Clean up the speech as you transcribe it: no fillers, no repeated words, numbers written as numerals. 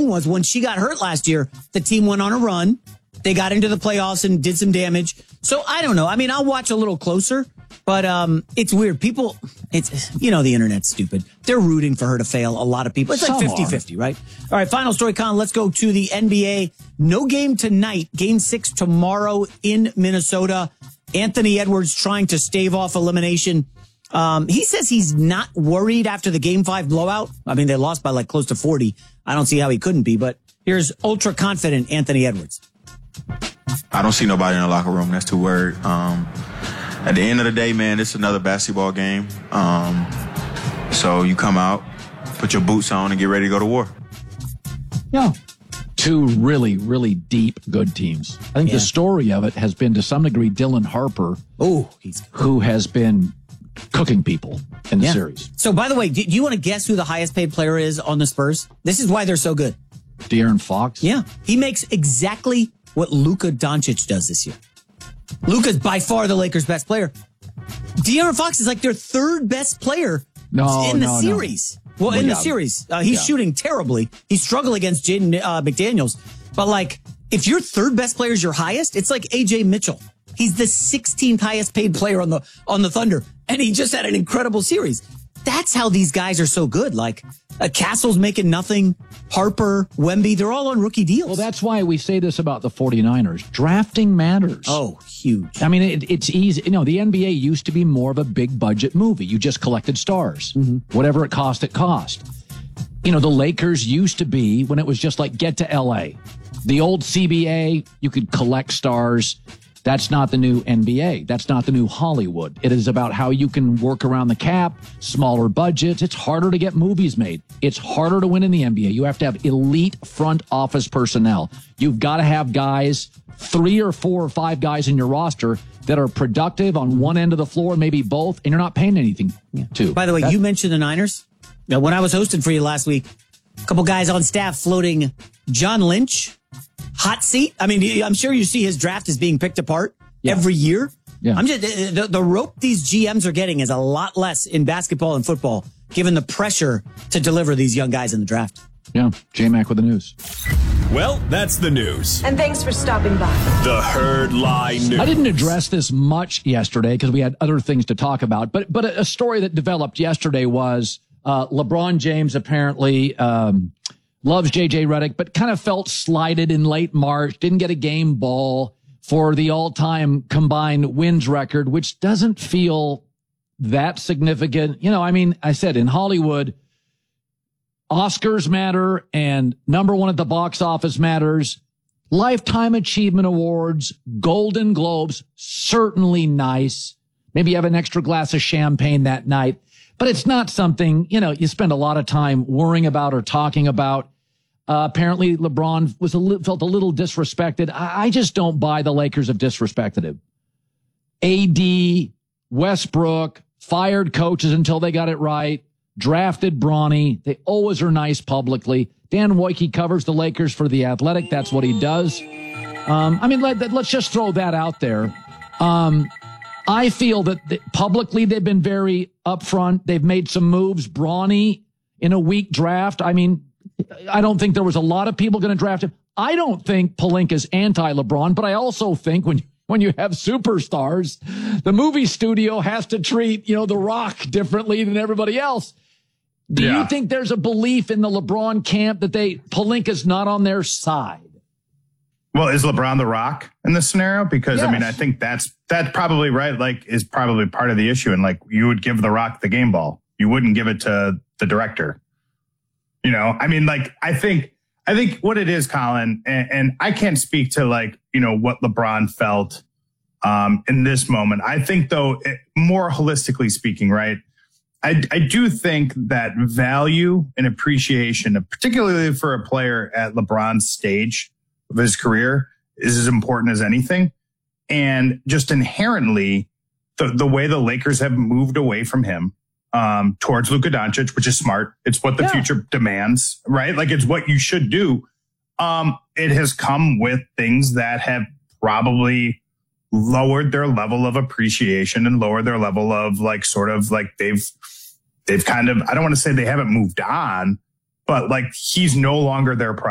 thing was when she got hurt last year, the team went on a run. They got into the playoffs and did some damage. So I don't know. I mean, I'll watch a little closer, but it's weird. People, the internet's stupid. They're rooting for her to fail. A lot of people. It's like 50-50, right? All right, final story, Colin. Let's go to the NBA. No game tonight. Game 6 tomorrow in Minnesota. Anthony Edwards trying to stave off elimination. He says he's not worried after the Game 5 blowout. I mean, they lost by like close to 40. I don't see how he couldn't be, but here's ultra confident Anthony Edwards. I don't see nobody in the locker room that's too worried. At the end of the day, man, it's another basketball game. So you come out, put your boots on, and get ready to go to war. Yeah. Two really, really deep, good teams. I think the story of it has been, to some degree, Dylan Harper, who has been cooking people in the series. So, by the way, do you want to guess who the highest paid player is on the Spurs? This is why they're so good. De'Aaron Fox? Yeah. He makes exactly what Luka Doncic does this year. Luka's by far the Lakers' best player. De'Aaron Fox is like their third best player in the series. No. Well, in the series. He's shooting terribly. He struggled against Jaden McDaniels. But, like, if your third best player is your highest, it's like A.J. Mitchell. He's the 16th highest paid player on the Thunder. And he just had an incredible series. That's how these guys are so good. Like, Castle's making nothing. Harper, Wemby, they're all on rookie deals. Well, that's why we say this about the 49ers. Drafting matters. Oh, huge. I mean, it's easy. The NBA used to be more of a big budget movie. You just collected stars. Mm-hmm. Whatever it cost, it cost. The Lakers used to be, when it was just like, get to L.A. The old CBA, you could collect stars. That's not the new NBA. That's not the new Hollywood. It is about how you can work around the cap, smaller budgets. It's harder to get movies made. It's harder to win in the NBA. You have to have elite front office personnel. You've got to have guys, 3 or 4 or 5 guys in your roster that are productive on one end of the floor, maybe both, and you're not paying anything to. By the way, you mentioned the Niners. Now, when I was hosting for you last week, a couple guys on staff floating John Lynch. Hot seat. I mean, I'm sure you see his draft is being picked apart every year. Yeah. I'm just the rope these GMs are getting is a lot less in basketball and football, given the pressure to deliver these young guys in the draft. Yeah, J-Mac with the news. Well, that's the news. And thanks for stopping by. The Herd Lie News. I didn't address this much yesterday because we had other things to talk about. But a story that developed yesterday was LeBron James apparently loves J.J. Redick, but kind of felt slighted in late March, didn't get a game ball for the all-time combined wins record, which doesn't feel that significant. I said in Hollywood, Oscars matter and number one at the box office matters. Lifetime Achievement Awards, Golden Globes, certainly nice. Maybe you have an extra glass of champagne that night, but it's not something, you spend a lot of time worrying about or talking about. Apparently, LeBron felt a little disrespected. I just don't buy the Lakers have disrespected him. AD, Westbrook, fired coaches until they got it right, drafted Bronny. They always are nice publicly. Dan Wojcicki covers the Lakers for The Athletic. That's what he does. Let's just throw that out there. I feel that publicly they've been very upfront. They've made some moves. Bronny in a weak draft. I don't think there was a lot of people going to draft him. I don't think Pelinka's anti-LeBron, but I also think when you have superstars, the movie studio has to treat, The Rock differently than everybody else. Do you think there's a belief in the LeBron camp that Pelinka's not on their side? Well, is LeBron the Rock in this scenario? Because, yes. I think that's probably right. Like, is probably part of the issue. And you would give the Rock the game ball. You wouldn't give it to the director. I think what it is, Colin, and I can't speak to what LeBron felt in this moment. I think, though, more holistically speaking, right, I do think that value and appreciation, particularly for a player at LeBron's stage of his career, is as important as anything. And just inherently, the way the Lakers have moved away from him, towards Luka Doncic, which is smart. It's what the future demands, right? Like, it's what you should do. It has come with things that have probably lowered their level of appreciation and lowered their level of they've kind of, I don't want to say they haven't moved on, but he's no longer their priority.